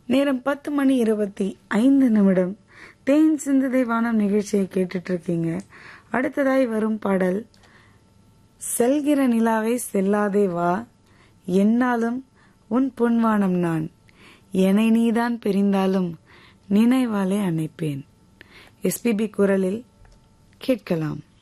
நேரம் 10:25. தேன் சிந்துதை வானம் நிகழ்ச்சியை கேட்டுட்டு இருக்கீங்க. அடுத்ததாய் வரும் பாடல் செல்கிற நிலாவை செல்லாதே வா, என்னாலும் உன் பொன்வானம் நான், என்னை நீதான் பிரிந்தாலும் நினைவாலே அணைப்பேன். எஸ்பிபி குரலில் கேட்கலாம்.